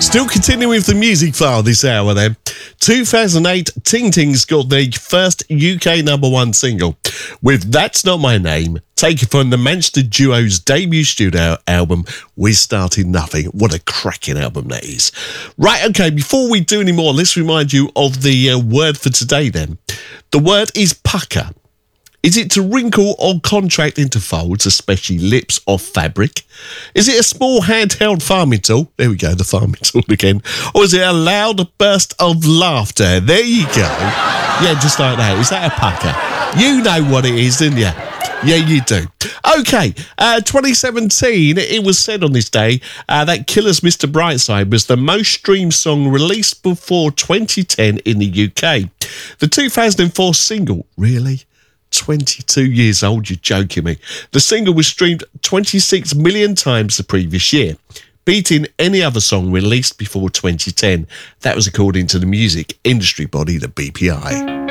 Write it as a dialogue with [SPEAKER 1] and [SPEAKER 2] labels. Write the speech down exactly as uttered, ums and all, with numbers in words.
[SPEAKER 1] Still continuing with the music file this hour then. two thousand eight, Ting Ting scored their first U K number one single with That's Not My Name, taken from the Manchester duo's debut studio album, We Started Nothing. What a cracking album that is. Right, okay, before we do any more, let's remind you of the uh, word for today then. The word is pucker. Is it to wrinkle or contract into folds, especially lips or fabric? Is it a small handheld farming tool? There we go, the farming tool again. Or is it a loud burst of laughter? There you go. Yeah, just like that. Is that a pucker? You know what it is, didn't you? Yeah, you do. Okay, uh, twenty seventeen, it was said on this day uh, that Killer's Mister Brightside was the most streamed song released before twenty ten in the U K. The two thousand four single, really? twenty-two years old, you're joking me. The single was streamed twenty-six million times the previous year, beating any other song released before twenty ten. That was according to the music industry body, the B P I.